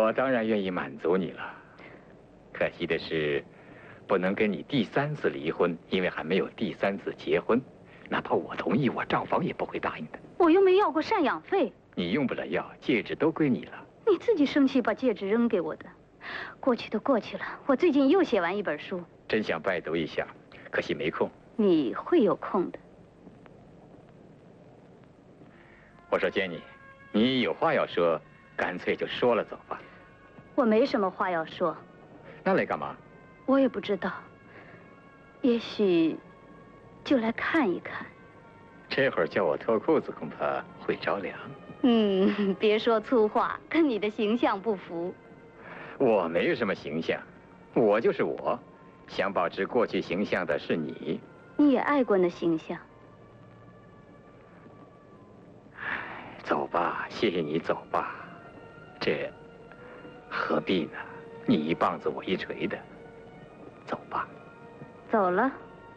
我当然愿意满足你了，可惜的是，不能跟你第3次离婚，因为还没有第3次结婚。哪怕我同意，我账房也不会答应的。 我又没要过赡养费。 你用不了要，戒指都归你了。 你自己生气把戒指扔给我的，过去都过去了。我最近又写完一本书， 真想拜读一下，可惜没空。 你会有空的。 我说Jenny，你有话要说，干脆就说了走吧。 我没什么话要说。 那来干嘛？ 我也不知道，也许就来看一看。 这会儿叫我脱裤子，恐怕会着凉。 别说粗话，跟你的形象不符。 我没有什么形象，我就是我。想保持过去形象的是你。 你也爱过那形象。 走吧，谢谢你，走吧。这何必呢？你一棒子我一锤的。走吧。 走了。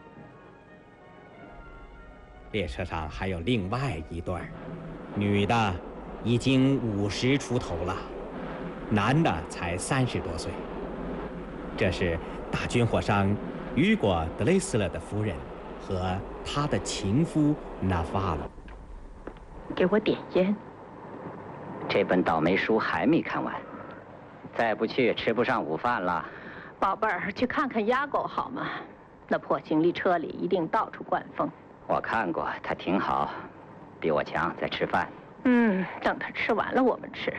列车上还有另外一对儿，女的已经50出头了，男的才30多岁。这是大军火商雨果·德雷斯勒的夫人和他的情夫纳瓦罗。 给我点烟。这本倒霉书还没看完，再不去吃不上午饭了。 宝贝儿，去看看丫狗好吗？那破行李车里一定到处灌风。 我看过，他挺好，比我强，在吃饭。 等他吃完了我们吃。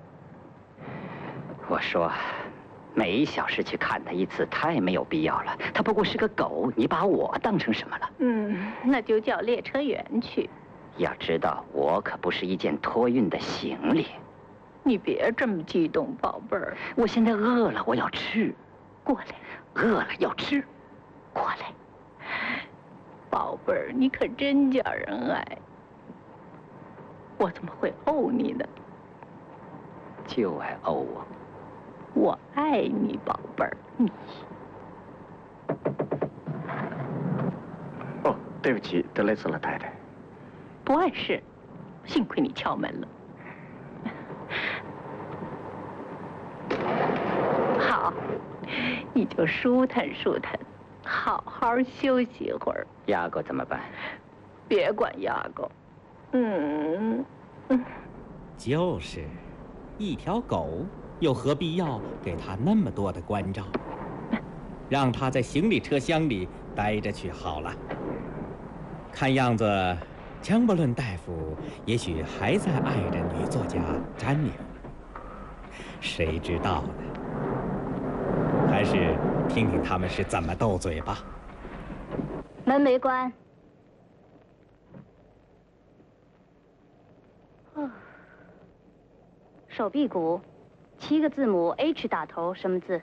我说，每1小时去看他一次太没有必要了。他不过是个狗，你把我当成什么了？ 那就叫列车员去。 要知道，我可不是一件托运的行李。 你别这么激动，宝贝儿。 我现在饿了，我要吃。 过来。 饿了要吃。 过来。宝贝儿，你可真叫人爱。我怎么会怄你呢？ 就爱怄我。 我爱你，宝贝儿，你。 哦，对不起，德雷斯勒太太。 不碍事，幸亏你敲门了。好，你就舒坦舒坦，好好休息一会儿。 丫狗怎么办？ 别管丫狗。 就是，一条狗又何必要给他那么多的关照？让他在行李车厢里待着去好了。看样子，江伯伦大夫也许还在爱着女作家詹妮，谁知道呢？还是听听他们是怎么斗嘴吧。 门没关。手臂骨，7个字母 H 打头，什么字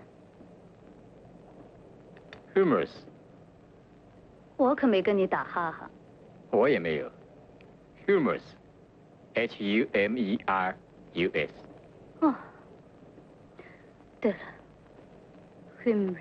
？Humorous。 我可没跟你打哈哈。 我也没有。Humorous。H-U-M-E-R-U-S。 哦，对了 ，humorous。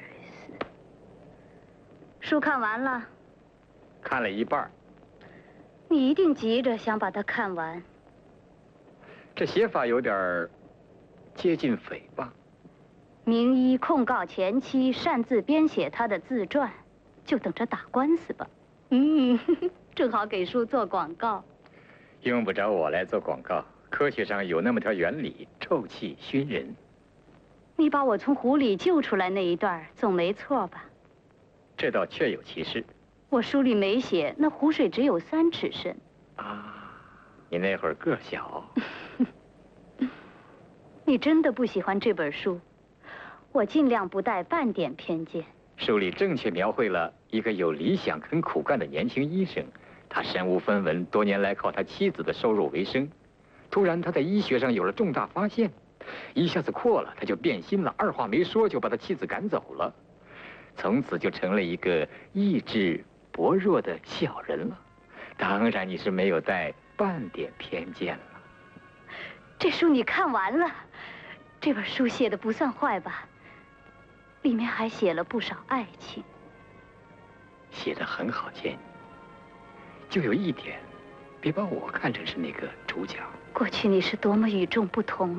书看完了。 看了一半。 你一定急着想把它看完。 这写法有点接近诽谤。 名医控告前妻擅自编写他的自传，就等着打官司吧。正好给书做广告。 用不着我来做广告，科学上有那么条原理，臭气熏人。 你把我从湖里救出来那一段总没错吧？ 这倒确有其事。 我书里没写，那湖水只有3尺深。 啊，你那会儿个小。 你真的不喜欢这本书？我尽量不带半点偏见。 书里正确描绘了一个有理想肯苦干的年轻医生，他身无分文，多年来靠他妻子的收入为生。突然他在医学上有了重大发现，一下子阔了，他就变心了，二话没说就把他妻子赶走了，从此就成了一个意志薄弱的小人了。当然你是没有带半点偏见了。 这书你看完了？这本书写的不算坏吧？里面还写了不少爱情。 写得很好，见。就有一点，别把我看成是那个主角。 过去你是多么与众不同。